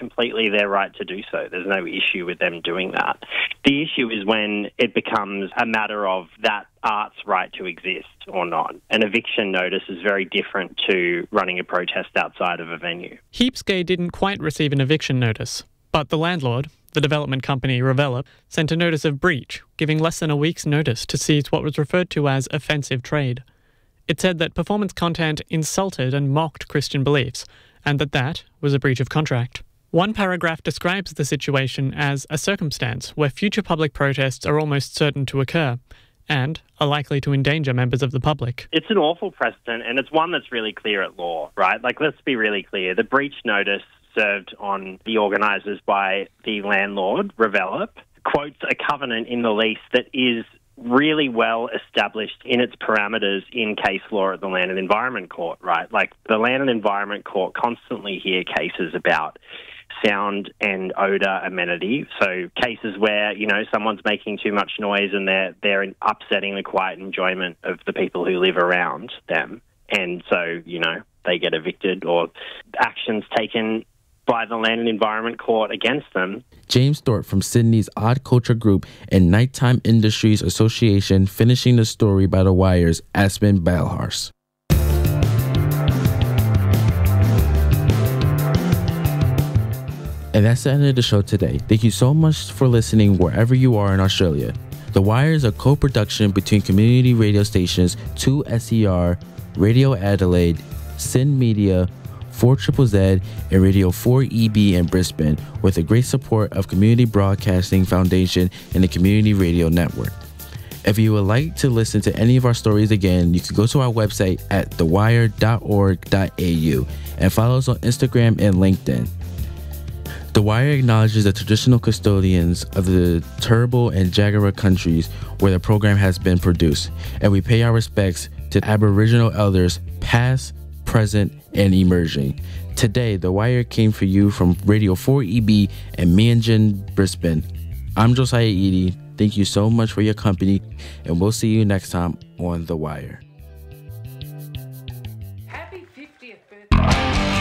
completely their right to do so. There's no issue with them doing that. The issue is when it becomes a matter of that art's right to exist or not. An eviction notice is very different to running a protest outside of a venue. Heapscape didn't quite receive an eviction notice, but the landlord, the development company Revela, sent a notice of breach, giving less than a week's notice to seize what was referred to as offensive trade. It said that performance content insulted and mocked Christian beliefs, and that was a breach of contract. One paragraph describes the situation as a circumstance where future public protests are almost certain to occur, and are likely to endanger members of the public. It's an awful precedent, and it's one that's really clear at law, right? Like, let's be really clear. The breach notice served on the organisers by the landlord, Revela, quotes a covenant in the lease that is really well established in its parameters in case law at the Land and Environment Court, right? Like, the Land and Environment Court constantly hear cases about sound and odour amenity. So cases where, you know, someone's making too much noise and they're upsetting the quiet enjoyment of the people who live around them. And so, you know, they get evicted or actions taken by the Land and Environment Court against them. James Thorpe from Sydney's Odd Culture Group and Nighttime Industries Association finishing the story by The Wire's Aspen Balhars. And that's the end of the show today. Thank you so much for listening wherever you are in Australia. The Wire is a co-production between community radio stations 2SER, Radio Adelaide, Sin Media, 4ZZZ, and Radio 4EB in Brisbane, with the great support of Community Broadcasting Foundation and the Community Radio Network. If you would like to listen to any of our stories again, you can go to our website at thewire.org.au and follow us on Instagram and LinkedIn. The Wire acknowledges the traditional custodians of the Turrbal and Jagera countries where the program has been produced, and we pay our respects to Aboriginal elders past, present, and emerging. Today, The Wire came for you from Radio 4EB and Meanjin, Brisbane. I'm Josiah Eady. Thank you so much for your company, and we'll see you next time on The Wire.